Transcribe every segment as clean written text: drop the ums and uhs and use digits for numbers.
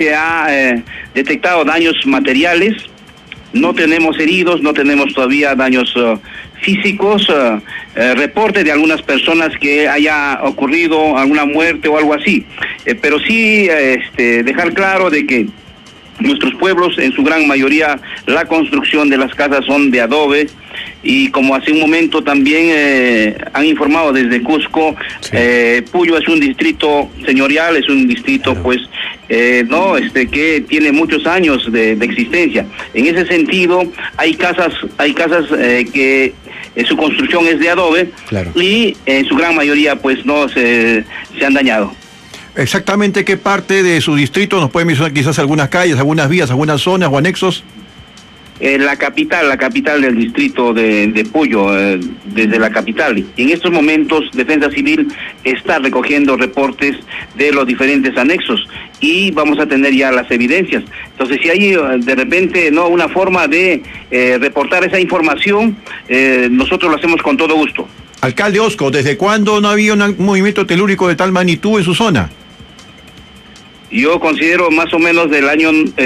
se ha detectado daños materiales. No tenemos heridos, no tenemos todavía daños físicos, reporte de algunas personas que haya ocurrido alguna muerte o algo así. Pero sí dejar claro de que nuestros pueblos, en su gran mayoría, la construcción de las casas son de adobe, y como hace un momento también han informado desde Cusco, sí. Puyo es un distrito señorial, es un distrito pues que tiene muchos años de existencia. En ese sentido, hay casas que su construcción es de adobe, claro. Y en su gran mayoría pues no se han dañado. Exactamente qué parte de su distrito nos puede mencionar, quizás algunas calles, algunas vías, algunas zonas o anexos. La capital del distrito de Puyo, desde la capital. Y en estos momentos Defensa Civil está recogiendo reportes de los diferentes anexos y vamos a tener ya las evidencias. Entonces, si hay de repente una forma de reportar esa información, nosotros lo hacemos con todo gusto. Alcalde Osco, ¿desde cuándo no había un movimiento telúrico de tal magnitud en su zona? Yo considero más o menos del año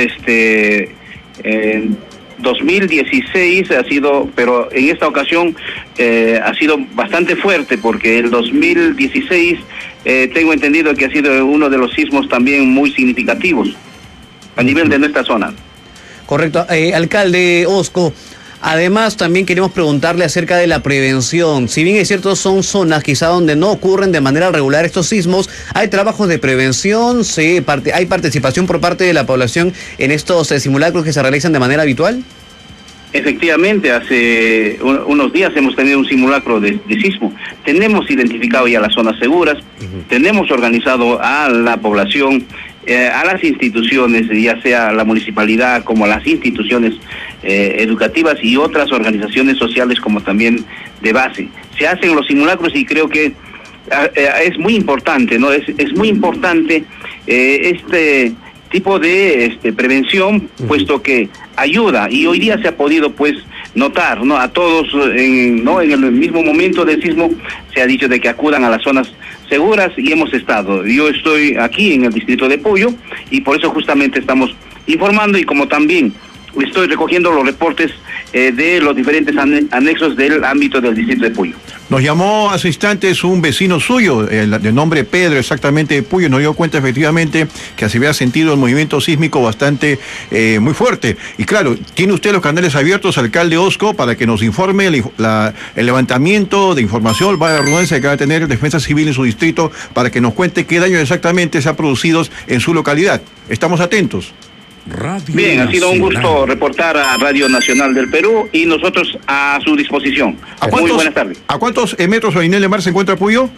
2016 ha sido, pero en esta ocasión ha sido bastante fuerte, porque el 2016 tengo entendido que ha sido uno de los sismos también muy significativos a nivel de nuestra zona. Correcto. Alcalde Osco, además también queremos preguntarle acerca de la prevención. Si bien es cierto, son zonas quizá donde no ocurren de manera regular estos sismos, hay trabajos de prevención, hay participación por parte de la población en estos simulacros que se realizan de manera habitual. Efectivamente, hace unos días hemos tenido un simulacro de sismo. Tenemos identificado ya las zonas seguras, tenemos organizado a la población, a las instituciones, ya sea la municipalidad como las instituciones educativas y otras organizaciones sociales como también de base. Se hacen los simulacros y creo que es muy importante, ¿no? Es muy importante este tipo de prevención, puesto que ayuda, y hoy día se ha podido pues notar, ¿no? A todos en el mismo momento del sismo se ha dicho de que acudan a las zonas seguras y hemos estado. Yo estoy aquí en el distrito de Puyo y por eso justamente estamos informando, y como también estoy recogiendo los reportes de los diferentes anexos del ámbito del distrito de Puyo. Nos llamó hace instantes un vecino suyo, de nombre Pedro, exactamente de Puyo, nos dio cuenta efectivamente que se había sentido el movimiento sísmico bastante muy fuerte. Y claro, tiene usted los canales abiertos, alcalde Osco, para que nos informe el levantamiento de información, va a la redundancia que va a tener el Defensa Civil en su distrito, para que nos cuente qué daño exactamente se ha producido en su localidad. Estamos atentos. Bien, ha sido un gusto reportar a Radio Nacional del Perú y nosotros a su disposición. Muy buenas tardes. ¿A cuántos metros o nivel de mar se encuentra Puyo?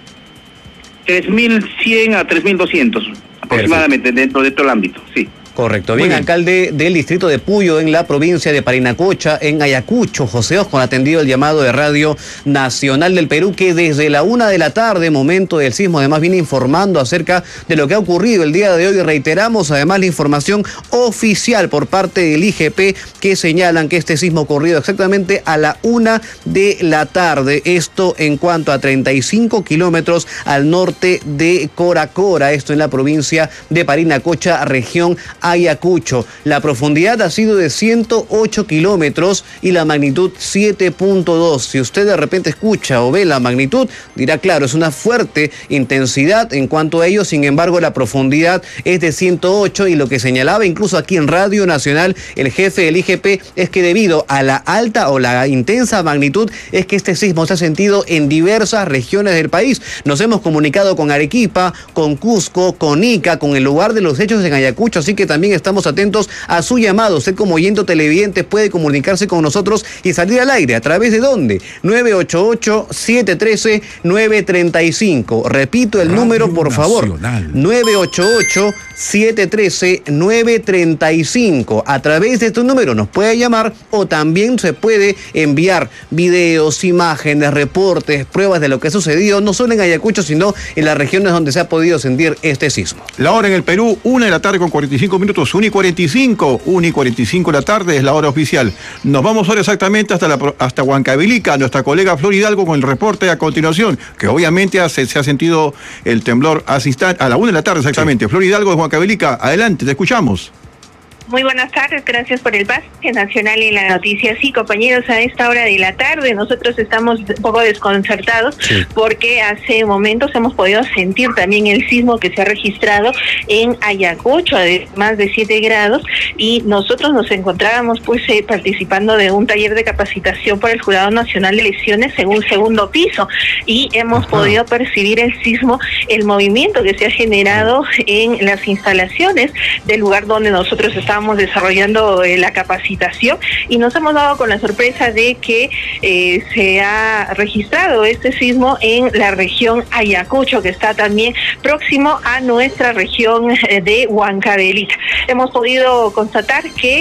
3.100 a 3.200 aproximadamente. Perfecto. Dentro de todo el ámbito, sí. Correcto. Bien, alcalde del distrito de Puyo, en la provincia de Parinacocha, en Ayacucho, José Osco, ha atendido el llamado de Radio Nacional del Perú, que desde la 1 de la tarde, momento del sismo, además viene informando acerca de lo que ha ocurrido el día de hoy. Reiteramos además la información oficial por parte del IGP, que señalan que este sismo ha ocurrido exactamente a la 1 de la tarde. Esto en cuanto a 35 kilómetros al norte de Coracora, esto en la provincia de Parinacocha, región Ayacucho. La profundidad ha sido de 108 kilómetros y la magnitud 7.2. Si usted de repente escucha o ve la magnitud, dirá, claro, es una fuerte intensidad en cuanto a ello. Sin embargo, la profundidad es de 108, y lo que señalaba incluso aquí en Radio Nacional el jefe del IGP es que debido a la alta o la intensa magnitud es que este sismo se ha sentido en diversas regiones del país. Nos hemos comunicado con Arequipa, con Cusco, con Ica, con el lugar de los hechos en Ayacucho, así que también estamos atentos a su llamado. Usted, como oyente televidente, puede comunicarse con nosotros y salir al aire. ¿A través de dónde? 988-713-935. Repito el número, por favor. 988-713-935. A través de este número nos puede llamar, o también se puede enviar videos, imágenes, reportes, pruebas de lo que ha sucedido, no solo en Ayacucho, sino en las regiones donde se ha podido sentir este sismo. La hora en el Perú, 1 de la tarde con 45 minutos, 1:45 de la tarde es la hora oficial. Nos vamos ahora exactamente hasta Huancavelica, nuestra colega Flor Hidalgo con el reporte a continuación, que obviamente se ha sentido el temblor a la 1 de la tarde exactamente. Sí. Flor Hidalgo de Huancavelica, adelante, te escuchamos. Muy buenas tardes, gracias por el pase nacional y la noticia. Sí, compañeros, a esta hora de la tarde nosotros estamos un poco desconcertados porque hace momentos hemos podido sentir también el sismo que se ha registrado en Ayacucho de más de 7 grados y nosotros nos encontrábamos participando de un taller de capacitación por el Jurado Nacional de Elecciones en un segundo piso y hemos podido percibir el sismo, el movimiento que se ha generado en las instalaciones del lugar donde nosotros estamos desarrollando la capacitación y nos hemos dado con la sorpresa de que se ha registrado este sismo en la región Ayacucho, que está también próximo a nuestra región de Huancavelica. Hemos podido constatar que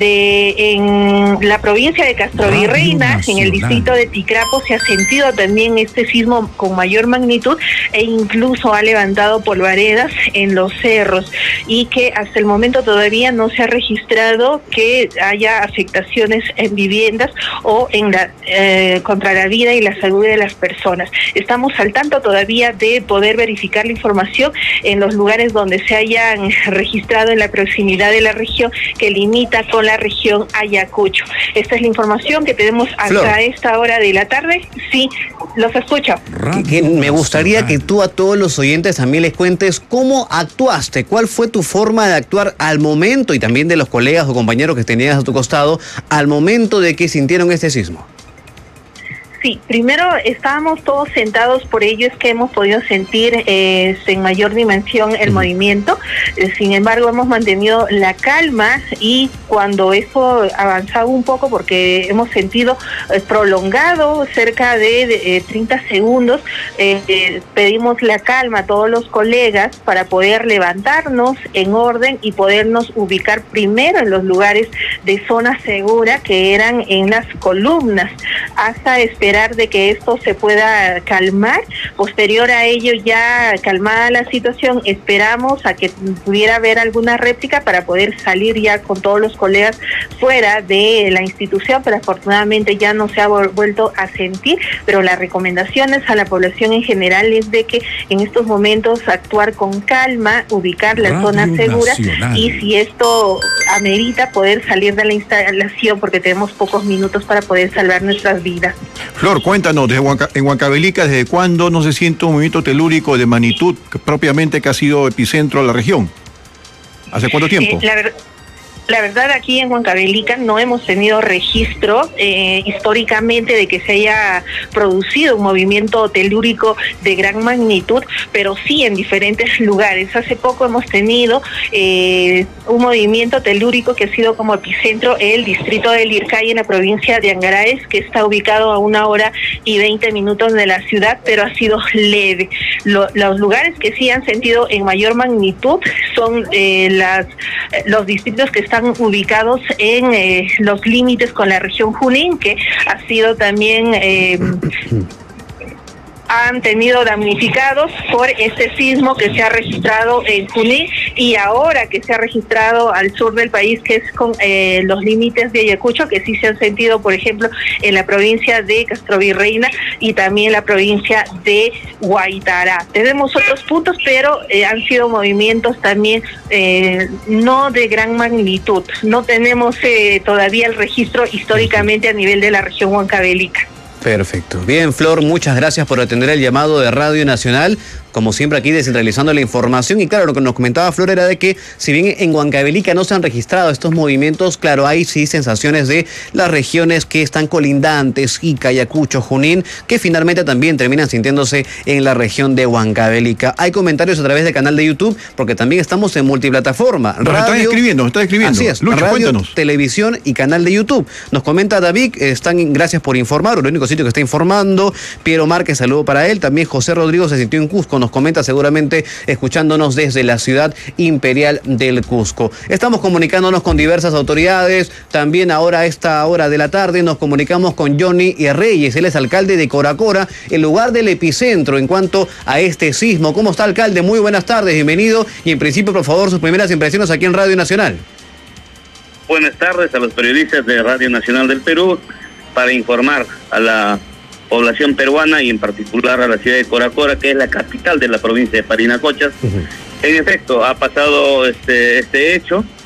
en la provincia de Castrovirreyna, en el distrito de Ticrapo, se ha sentido también este sismo con mayor magnitud e incluso ha levantado polvaredas en los cerros y que hasta el momento todavía no se ha registrado que haya afectaciones en viviendas o contra la vida y la salud de las personas. Estamos al tanto todavía de poder verificar la información en los lugares donde se hayan registrado en la proximidad de la región que limita con la región Ayacucho. Esta es la información que tenemos hasta esta hora de la tarde. Sí, los escucho. Me gustaría que tú a todos los oyentes también les cuentes cómo actuaste, cuál fue tu forma de actuar al momento y también de los colegas o compañeros que tenías a tu costado al momento de que sintieron este sismo. Sí, primero estábamos todos sentados, por ello es que hemos podido sentir en mayor dimensión el movimiento. Sin embargo, hemos mantenido la calma y cuando eso avanzaba un poco, porque hemos sentido prolongado cerca de 30 segundos, pedimos la calma a todos los colegas para poder levantarnos en orden y podernos ubicar primero en los lugares de zona segura que eran en las columnas, hasta esperar de que esto se pueda calmar. Posterior a ello, ya calmada la situación, esperamos a que pudiera haber alguna réplica para poder salir ya con todos los colegas fuera de la institución, pero afortunadamente ya no se ha vuelto a sentir, pero las recomendaciones a la población en general es de que en estos momentos actuar con calma, ubicar las zonas seguras y si esto amerita poder salir de la instalación porque tenemos pocos minutos para poder salvar nuestras vidas. Flor, cuéntanos, en Huancavelica, ¿desde cuándo no se siente un movimiento telúrico de magnitud propiamente que ha sido epicentro de la región? ¿Hace cuánto tiempo? La verdad, aquí en Huancavelica no hemos tenido registro históricamente de que se haya producido un movimiento telúrico de gran magnitud, pero sí en diferentes lugares. Hace poco hemos tenido un movimiento telúrico que ha sido como epicentro el distrito de Lircay en la provincia de Angaraes, que está ubicado a 1 hora y 20 minutos de la ciudad, pero ha sido leve. Los lugares que sí han sentido en mayor magnitud son los distritos que están ubicados en los límites con la región Junín, que ha sido también han tenido damnificados por este sismo que se ha registrado en Junín y ahora que se ha registrado al sur del país, que es con los límites de Ayacucho, que sí se han sentido, por ejemplo, en la provincia de Castrovirreyna y también la provincia de Guaitará. Tenemos otros puntos, pero han sido movimientos también no de gran magnitud. No tenemos todavía el registro históricamente a nivel de la región Huancavelica. Perfecto. Bien, Flor, muchas gracias por atender el llamado de Radio Nacional. Como siempre aquí descentralizando la información y claro, lo que nos comentaba Flor era de que si bien en Huancavelica no se han registrado estos movimientos, claro, hay sí sensaciones de las regiones que están colindantes, Ica, Ayacucho, Junín, que finalmente también terminan sintiéndose en la región de Huancavelica. Hay comentarios a través del canal de YouTube porque también estamos en multiplataforma. Nos están escribiendo. Así es, Lucho, radio, cuéntanos. Televisión y canal de YouTube. Nos comenta David, gracias por informar, el único sitio que está informando. Piero Márquez, saludo para él. También José Rodrigo se sintió en Cusco, nos comenta seguramente escuchándonos desde la ciudad imperial del Cusco. Estamos comunicándonos con diversas autoridades, también ahora a esta hora de la tarde nos comunicamos con Johnny Reyes, él es alcalde de Coracora, el lugar del epicentro en cuanto a este sismo. ¿Cómo está, alcalde? Muy buenas tardes, bienvenido, y en principio, por favor, sus primeras impresiones aquí en Radio Nacional. Buenas tardes a los periodistas de Radio Nacional del Perú, para informar a la población peruana y en particular a la ciudad de Coracora, que es la capital de la provincia de Parinacochas. En efecto, ha pasado este hecho,